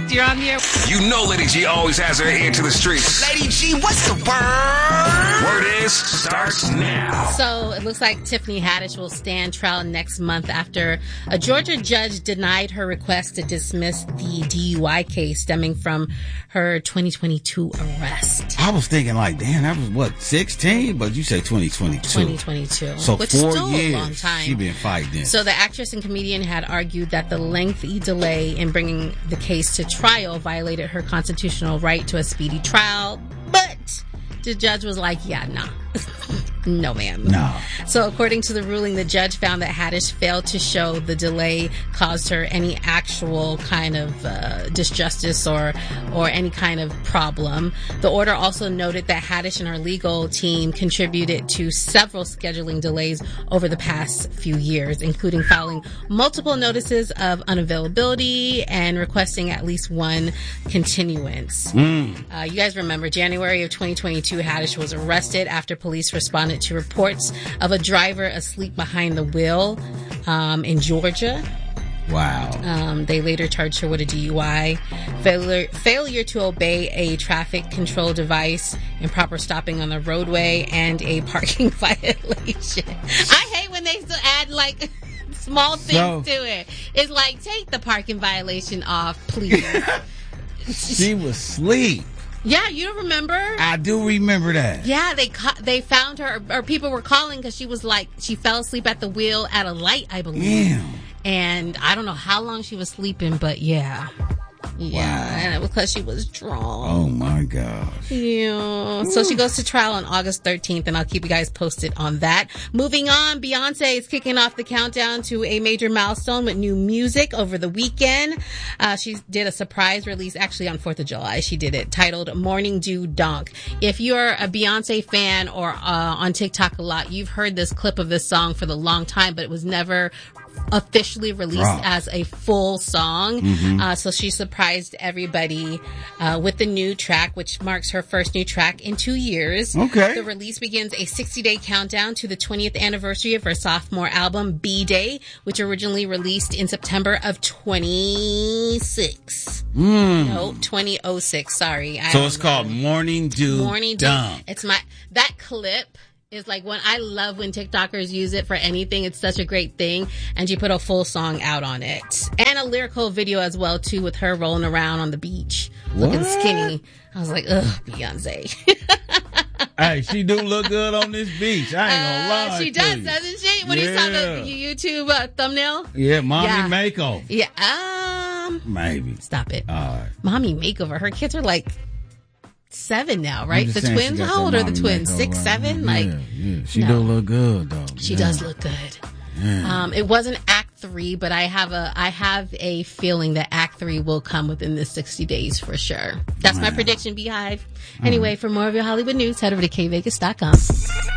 Correct. You're on the air. You know Lady G always has her ear to the streets. Lady G, what's the word? Word is, starts now. So it looks like Tiffany Haddish will stand trial next month after a Georgia judge denied her request to dismiss the DUI case stemming from her 2022 arrest. I was thinking like, damn, that was what, 16? But you say 2022. 2022. So which 4 is still years. A long time. She been fighting. So the actress and comedian had argued that the lengthy delay in bringing the case to trial violated her constitutional right to a speedy trial, but the judge was like, yeah, nah. No, ma'am. No. So according to the ruling, the judge found that Haddish failed to show the delay caused her any actual kind of disjustice or any kind of problem. The order also noted that Haddish and her legal team contributed to several scheduling delays over the past few years, including filing multiple notices of unavailability and requesting at least one continuance. You guys remember January of 2022, Haddish was arrested after police responded to reports of a driver asleep behind the wheel in Georgia. Wow. They later charged her with a DUI, failure to obey a traffic control device, improper stopping on the roadway, and a parking violation. I hate when they still add like small things to it. It's like, take the parking violation off, please. She was asleep. Yeah, you don't remember? I do remember that. Yeah, they found her, or people were calling because she was like, she fell asleep at the wheel at a light, I believe. Damn. And I don't know how long she was sleeping, but yeah. Yeah, Wow. and it was because she was drunk. Oh my gosh. Yeah. So she goes to trial on August 13th, and I'll keep you guys posted on that. Moving on, Beyonce is kicking off the countdown to a major milestone with new music over the weekend. She did a surprise release, actually on 4th of July. She did it, titled Morning Dew Donk. If you're a Beyonce fan or on TikTok a lot, you've heard this clip of this song for the long time, but it was never officially released as a full song. So she surprised everybody with the new track, which marks her first new track in 2 years. Okay. The release begins a 60-day countdown to the 20th anniversary of her sophomore album, B-Day, which originally released in September of 2006. Sorry. So it's called Morning Dew Donk. It's that clip is like when I love when TikTokers use it for anything. It's such a great thing. And she put a full song out on it. And a lyrical video as well, too, with her rolling around on the beach, looking skinny. I was like, ugh, Beyonce. Hey, she do look good on this beach. I ain't gonna lie. She does, doesn't she? When you saw the YouTube thumbnail? Yeah, Mommy Makeover. Yeah, maybe. Stop it. All right. Mommy Makeover. Her kids are like 7 now, right? The saying twins? How old are the twins? 6, 7? Like, yeah. She do look good though. She does look good. Yeah. It wasn't Act 3, but I have a feeling that Act 3 will come within the 60 days for sure. That's my prediction, Beehive. Anyway, for more of your Hollywood news, head over to kvegas.com.